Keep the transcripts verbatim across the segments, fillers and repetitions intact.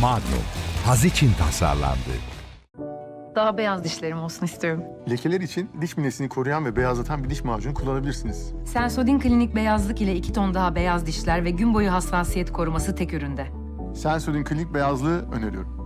Magnum, haz için tasarlandı. Daha beyaz dişlerim olsun istiyorum. Lekeler için diş minesini koruyan ve beyazlatan bir diş macunu kullanabilirsiniz. Sensodyne Klinik Beyazlık ile iki ton daha beyaz dişler ve gün boyu hassasiyet koruması tek üründe. Sensodyne Klinik Beyazlığı öneriyorum.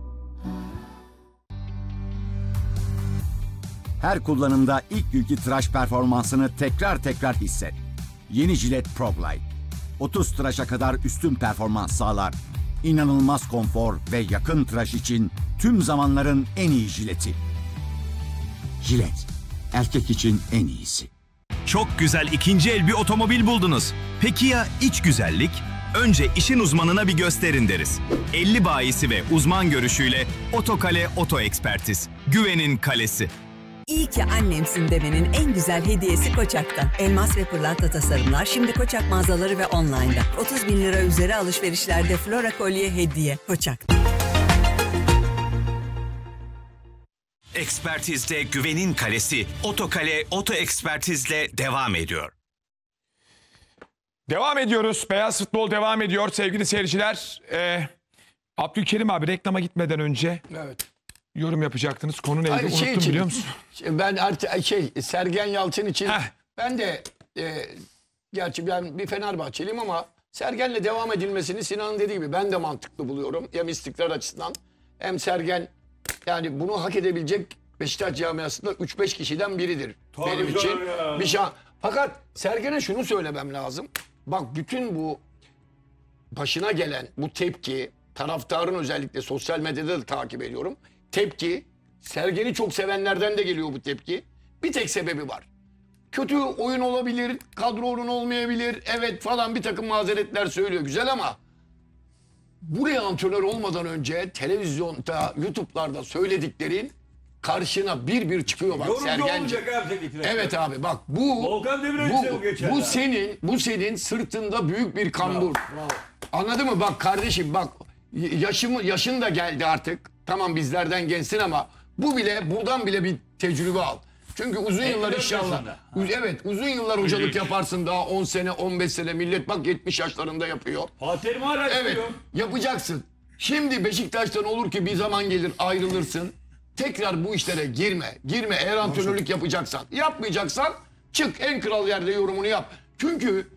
Her kullanımda ilk günkü tıraş performansını tekrar tekrar hisset. Yeni Gillette Pro Glide. otuz tıraşa kadar üstün performans sağlar. İnanılmaz konfor ve yakın tıraş için tüm zamanların en iyi jileti. Gillette, erkek için en iyisi. Çok güzel ikinci el bir otomobil buldunuz. Peki ya iç güzellik? Önce işin uzmanına bir gösterin deriz. elli bayisi ve uzman görüşüyle Otokale Oto Ekspertiz. Güvenin kalesi. İyi ki annemsin demenin en güzel hediyesi Koçak'tan. Elmas ve pırlanta tasarımlar şimdi Koçak mağazaları ve online'da. otuz bin lira üzeri alışverişlerde Flora kolye hediye. Koçak. Ekspertizde güvenin kalesi Otokale Oto Ekspertiz'le devam ediyor. Devam ediyoruz. Beyaz Futbol devam ediyor sevgili seyirciler. Ee, Abdülkerim abi reklama gitmeden önce Evet. yorum yapacaktınız. Konu neydi? Hayır, Unuttum şey için, biliyor musun? Ben artık şey Sergen Yalçın için Heh. ben de e, gerçi ben bir Fenerbahçeliyim ama Sergen'le devam edilmesini Sinan'ın dediği gibi ben de mantıklı buluyorum. Hem istikrar açısından hem Sergen yani bunu hak edebilecek Beşiktaş camiasında üç beş kişiden biridir. Tabii benim canım için. ya. Bir şan. Fakat Sergen'e şunu söylemem lazım. Bak bütün bu başına gelen bu tepki taraftarın özellikle sosyal medyada da takip ediyorum. Tepki Sergen'i çok sevenlerden de geliyor bu tepki. Bir tek sebebi var. Kötü oyun olabilir, kadro oyun olmayabilir, evet falan bir takım mazeretler söylüyor güzel ama buraya antrenör olmadan önce televizyonda, YouTube'larda söylediklerin karşına bir bir çıkıyor bak Sergenci. Evet abi bak bu Volkan Demirel bu, bu, geçer bu abi. senin bu senin sırtında büyük bir kambur. Bravo, bravo. Anladın mı? Bak kardeşim bak yaşım yaşın da geldi artık. Tamam bizlerden gençsin ama bu bile buradan bile bir tecrübe al. Çünkü uzun yıllar inşallah. Uz- evet uzun yıllar hocalık yaparsın daha on sene on beş sene millet bak yetmiş yaşlarında yapıyor. Fatih Terim hala Evet yapıyor. yapacaksın. Şimdi Beşiktaş'tan olur ki bir zaman gelir ayrılırsın. Tekrar bu işlere girme. Girme eğer antrenörlük yapacaksan. Yapmayacaksan çık en kral yerde yorumunu yap. Çünkü